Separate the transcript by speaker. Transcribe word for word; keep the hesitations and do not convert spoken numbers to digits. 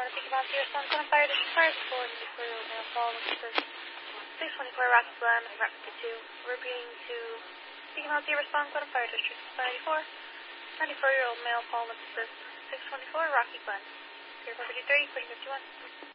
Speaker 1: Thinking about your son, going to fire district fire before the nuclear mail fall, which is six twenty-four Rocky Glen, Route fifty-two. Repeating to Thinking about your son, going to fire district ninety-four. ninety-four-year-old male, Paul, which is six twenty-four Rocky Glen. Pier four fifty-three, pushing fifty-one.